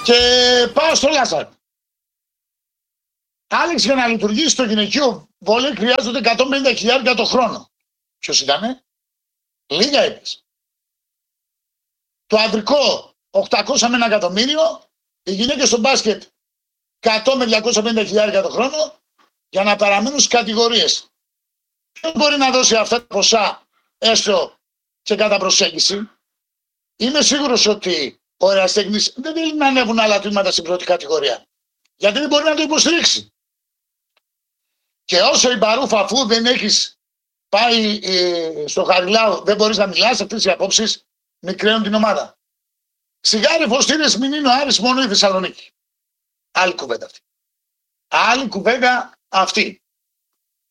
Και πάω στο Λάζαρ. Άλεξ, για να λειτουργήσει το γυναικείο βόλεϊ χρειάζονται 150.000 το χρόνο. Ποιος ήτανε? Λίγα είπες. Το ανδρικό 800 με 1 εκατομμύριο, οι γυναίκες στο μπάσκετ 100 με 250.000 το χρόνο για να παραμείνουν στις κατηγορίες. Ποιος μπορεί να δώσει αυτά τα ποσά έστω και κατά προσέγγιση? Είμαι σίγουρος ότι ο ερασιτέχνης δεν θέλει να ανέβουν άλλα τμήματα στην πρώτη κατηγορία. Γιατί δεν μπορεί να το υποστηρίξει. Και όσο η Μπαρούφα, αφού δεν έχεις πάει στο Χαριλάου, δεν μπορείς να μιλάς, αυτές οι απόψεις μικραίνουν την ομάδα. Σιγάρι φωστήρες, μην είναι ο Άρης μόνο η Θεσσαλονίκη. Άλλη κουβέντα αυτή. Άλλη κουβέντα αυτή.